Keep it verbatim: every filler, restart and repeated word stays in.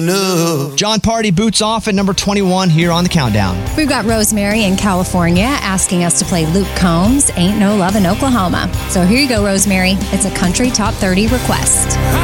No. John Party boots off at number twenty-one here on the countdown. We've got Rosemary in California asking us to play Luke Combs' Ain't No Love in Oklahoma. So here you go, Rosemary. It's a country top thirty request.